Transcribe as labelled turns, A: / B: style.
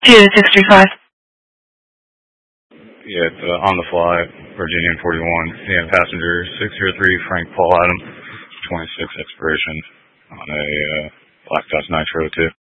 A: 2635.
B: Yeah, it's on the fly, Virginia 41. Yeah, passenger 603 Frank Paul Adam, 26 expiration on a Black Dust Nitro 2.